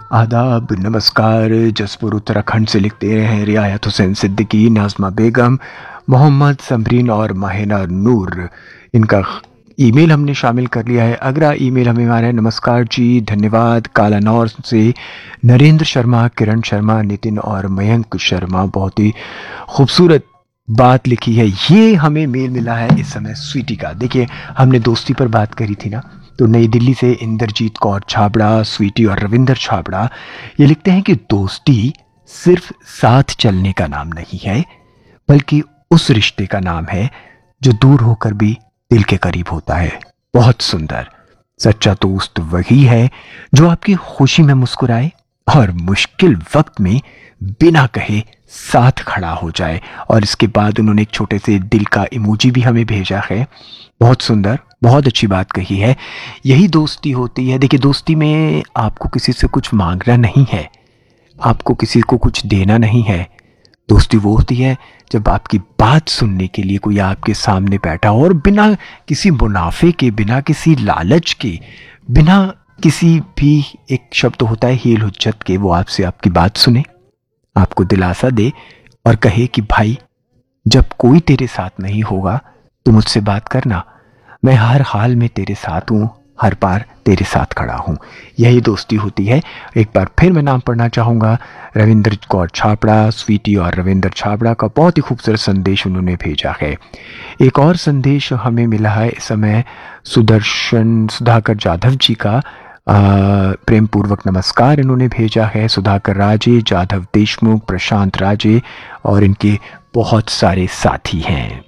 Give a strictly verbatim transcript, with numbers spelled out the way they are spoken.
आदाब, नमस्कार। जसपुर उत्तराखंड से लिखते हैं रियायत हुसैन सिद्दीकी, नाज़मा बेगम, मोहम्मद समरीन और माहिना नूर। इनका ईमेल हमने शामिल कर लिया है। अगला ईमेल हमें आ रहा है, नमस्कार जी, धन्यवाद। कालानौर से नरेंद्र शर्मा, किरण शर्मा, नितिन और मयंक शर्मा। बहुत ही खूबसूरत बात लिखी है। ये हमें मेल मिला है इस समय स्वीटी का। देखिए, हमने दोस्ती पर बात करी थी ना, तो नई दिल्ली से इंद्रजीत कौर छाबड़ा, स्वीटी और रविंदर छाबड़ा ये लिखते हैं कि दोस्ती सिर्फ साथ चलने का नाम नहीं है, बल्कि उस रिश्ते का नाम है जो दूर होकर भी दिल के करीब होता है। बहुत सुंदर। सच्चा दोस्त वही है जो आपकी खुशी में मुस्कुराए और मुश्किल वक्त में बिना कहे साथ खड़ा हो जाए। और इसके बाद उन्होंने एक छोटे से दिल का इमोजी भी हमें भेजा है। बहुत सुंदर, बहुत अच्छी बात कही है। यही दोस्ती होती है। देखिए, दोस्ती में आपको किसी से कुछ मांगना नहीं है, आपको किसी को कुछ देना नहीं है। दोस्ती वो होती है जब आपकी बात सुनने के लिए कोई आपके सामने बैठा हो और बिना किसी मुनाफे के, बिना किसी लालच के, बिना किसी भी, एक शब्द होता है हील हुज्जत के, वो आपसे आपकी बात सुने, आपको दिलासा दे और कहे कि भाई, जब कोई तेरे साथ नहीं होगा तो मुझसे बात करना, मैं हर हाल में तेरे साथ हूँ, हर बार तेरे साथ खड़ा हूँ। यही दोस्ती होती है। एक बार फिर मैं नाम पढ़ना चाहूँगा, रविंद्र कौर छाबड़ा, स्वीटी और रविंद्र छाबड़ा का बहुत ही खूबसूरत संदेश उन्होंने भेजा है। एक और संदेश हमें मिला है इस समय सुदर्शन सुधाकर जाधव जी का। प्रेम पूर्वक नमस्कार इन्होंने भेजा है। सुधाकर राजे, जाधव देशमुख, प्रशांत राजे और इनके बहुत सारे साथी हैं।